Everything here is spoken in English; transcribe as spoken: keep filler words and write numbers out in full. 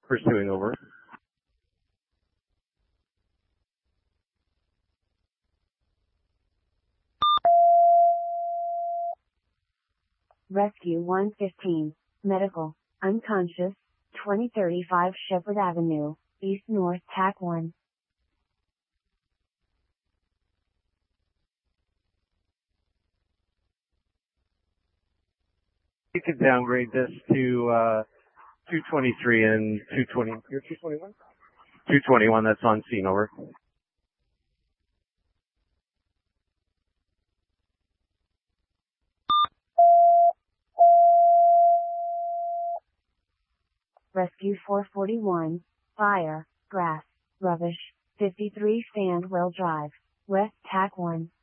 Pursuing, over. Rescue one fifteen, medical, unconscious, twenty thirty-five Shepherd Avenue, East North T A C one. You could downgrade this to uh, two twenty-three and two twenty. You're two twenty-one? two twenty-one, that's on scene, over. Rescue four forty-one, fire, grass, rubbish, fifty-three Sandwell Drive, West T A C one.